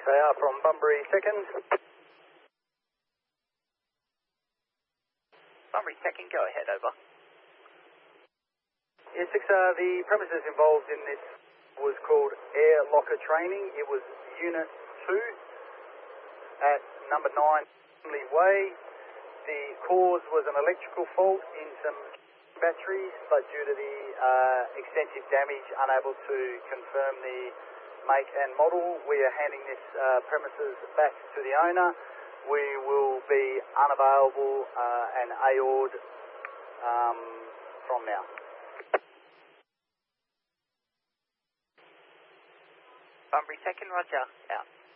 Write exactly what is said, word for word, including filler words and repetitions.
They are from Bunbury second. Bunbury second, go ahead, over. Yes, six, uh, the premises involved in this was called Air Locker Training. It was Unit two at number nine Lee Way. The cause was an electrical fault in some batteries, but due to the uh, extensive damage, unable to confirm the make and model. We are handing this uh, premises back to the owner. We will be unavailable uh, and A O R'd um, from now. Bunbury second, roger, out.